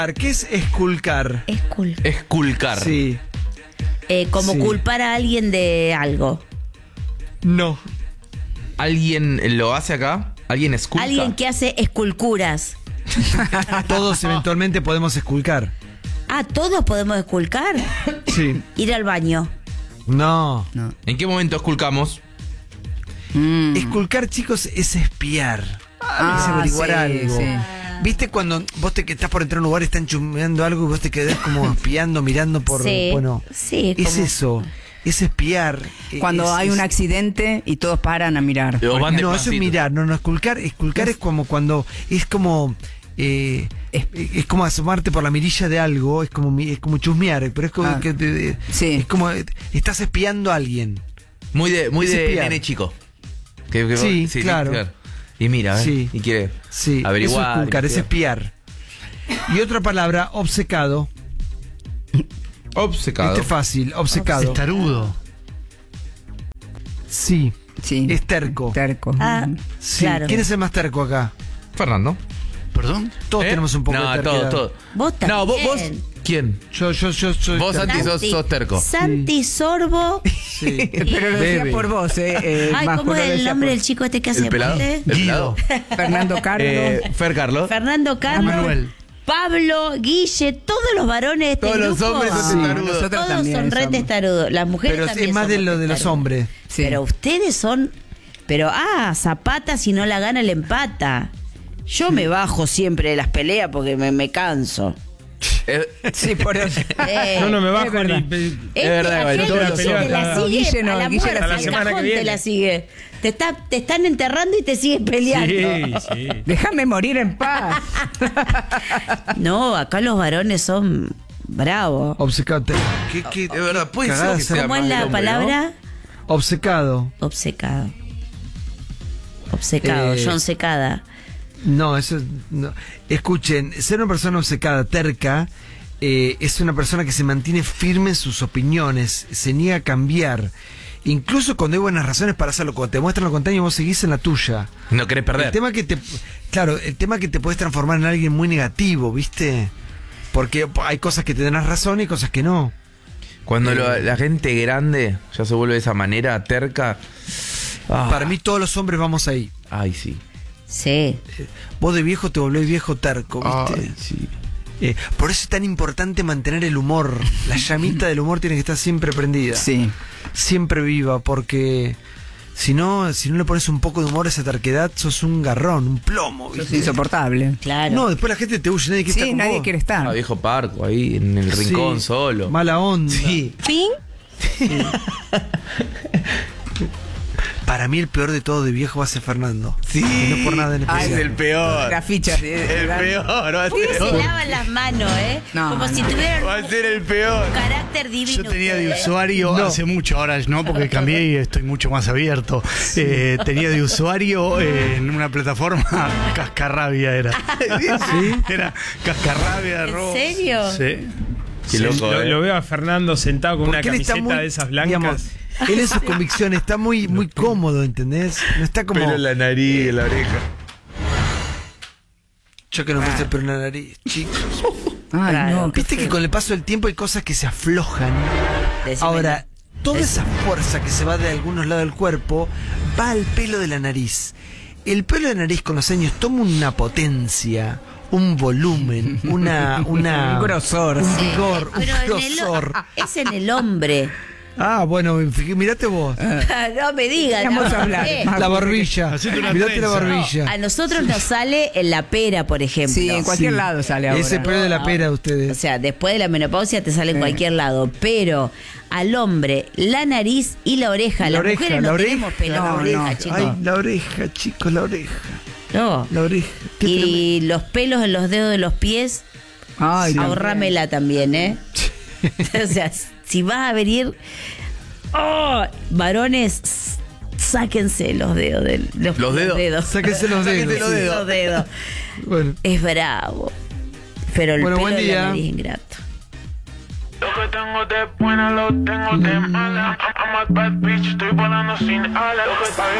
¿Qué es esculcar? Esculcar. Sí. Como Sí. culpar a alguien de algo. No. ¿Alguien lo hace acá? ¿Alguien esculca? Alguien que hace esculturas. Todos eventualmente podemos esculcar. Ah, ¿todos podemos esculcar? Sí. Ir al baño. No. ¿En qué momento esculcamos? Esculcar, chicos, es espiar. Es averiguar sí, algo. sí. ¿Viste cuando vos que estás por entrar a un lugar, están chusmeando algo y vos te quedás como espiando, mirando por... Sí, Bueno, sí, es como- eso. Es espiar. Cuando hay un accidente y todos paran a mirar. O van No, eso despacito. es mirar. No, esculcar es como cuando... Es como... es como asomarte por la mirilla de algo. Es como chusmear. Pero es como... Ah. Sí. Es como... Estás espiando a alguien. Muy de Es espiar. nene chico. Sí, claro. Y mira, Sí. y quiere Sí, averiguar. eso es esculcar, es espiar. Y otra palabra, obcecado. Obcecado. Este es fácil, obcecado. Testarudo. Sí, Sí. es terco. Terco. Ah, Sí. claro. ¿Quién es el más terco acá? Fernando. ¿Perdón? Todos tenemos un poco no, de terquedad. todo. Vos también. No, vos. ¿Quién? Yo soy Vos, terco. Santi, sos terco. Santi Sorbo. Sí. Pero lo decía Bebe. por vos, Ay, Majo, ¿cómo lo es el decía nombre por- del chico este que hace ¿El pelado? deporte? ¿El pelado? Fernando Carlos. Fer Carlos. Fernando Carlos. Manuel. Pablo, Guille, todos los varones de este Todos los grupo, hombres son Sí, testarudos. nosotros todos también son re somos. testarudos. Las mujeres Pero también es más de somos lo de los testarudos. hombres. Sí. Pero ustedes son... Pero, Zapata si no la gana, le empata. Yo me bajo siempre de las peleas porque me canso. Sí, por eso. No me Es bajo verdad. ni... Es verdad, aquel toda la Guille pelea te la está- sigue Guille no, a la Guille muerte, hasta la al semana que cajón viene. te la sigue. Te están enterrando y te sigue peleando. Sí. Déjame morir en paz. No, acá los varones son bravos. Obcecado. ¿Qué Es verdad, puede cagada ser que ser sea ¿Cómo es más la del hombre, palabra? obcecado? Obcecado. Obcecado, John Secada. No, eso no. Escuchen, ser una persona obcecada, terca, es una persona que se mantiene firme en sus opiniones, se niega a cambiar. Incluso cuando hay buenas razones para hacerlo, cuando te muestran lo contrario, vos seguís en la tuya. No querés perder. El tema que te puedes transformar en alguien muy negativo, ¿viste? Porque hay cosas que te dan razón y cosas que no. Cuando la gente grande ya se vuelve de esa manera, terca. Para mí todos los hombres vamos ahí. Ay, sí. Sí. Vos de viejo te volvés viejo terco, ¿viste? Ay, sí. Por eso es tan importante mantener el humor. La llamita del humor tiene que estar siempre prendida. Sí. Siempre viva, porque si no le pones un poco de humor a esa terquedad, sos un garrón, un plomo, Es ¿viste? insoportable. Claro. No, después la gente te huye, nadie quiere estar Sí, con nadie vos. quiere estar. Viejo parco ahí en el rincón Sí, solo. Mala onda. Sí. ¿Fin? Para mí el peor de todo de viejo va a ser Fernando. Sí. Y no por nada en Ay, especial. es el peor. La ficha. El peor. Va a ser, Se lavan las manos, ¿eh? No, Como si no. tuvieran va a ser el peor. un carácter divino. Yo tenía de ustedes. usuario No. hace mucho, ahora no, porque cambié y estoy mucho más abierto. Tenía de usuario en una plataforma Cascarrabia era. ¿Sí? Era Cascarrabia, ¿En arroba. serio? Sí. Qué loco, Lo veo a Fernando sentado con una Porque él está camiseta muy, de esas blancas. digamos, él en su convicción está muy cómodo, ¿entendés? No está como... Pelo en la nariz, en la oreja. Yo que no me puse el pelo en la nariz, chicos. Ay, Claro. no. Viste que con el paso del tiempo hay cosas que se aflojan. Decime. Ahora, toda esa fuerza que se va de algunos lados del cuerpo va al pelo de la nariz. El pelo de la nariz con los años toma una potencia, un volumen, un grosor. un vigor, un Pero grosor. es en el hombre. Bueno, mirate vos. No me digas. Vamos no, a hablar. ¿qué? La barbilla. Hacete una Mirate la trenza. barbilla. A nosotros nos sale en la pera, por ejemplo. Sí, en cualquier Sí. lado sale ahora. Ese pelo de la pera de O ustedes. sea, después de la menopausia te sale en cualquier lado. Pero al hombre, la nariz y la oreja. Las mujeres no tenemos pelo en la No, oreja, no. chicos. Ay, la oreja, chicos, la oreja. No. La oreja. Qué Y los pelos en los dedos de los pies, Ay, no. ahorrámela también, ¿eh? O sea, si vas a venir... ¡Oh! Varones, sáquense los dedos. ¿Los dedos? Sáquense los dedos. Sáquense los sí. dedos. Los dedos. Bueno. Es bravo. Pero el Bueno, pelo buen de día. la nariz es ingrato. Lo que tengo de buena lo tengo de mala. I'm a bad bitch, estoy volando sin alas. Lo que está bien